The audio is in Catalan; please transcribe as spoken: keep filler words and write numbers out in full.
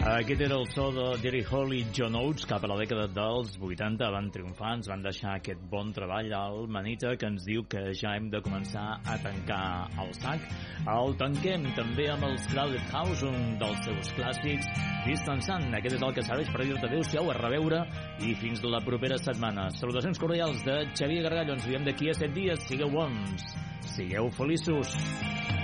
Aquest era el so de Jerry Hall i John Oates. Cap a la dècada dels vuitanta van triomfar, ens van deixar aquest bon treball al Manita, que ens diu que ja hem de començar a tancar el sac. El tanquem també amb els Crowded House, un dels seus clàssics, Distancant. Aquest és el que serveix per dir-te adéu-siau, a reveure i fins la propera setmana. Salutacions cordials de Xavier Gargallo. Ens veiem d'aquí a set dies. Sigueu bons, sigueu feliços.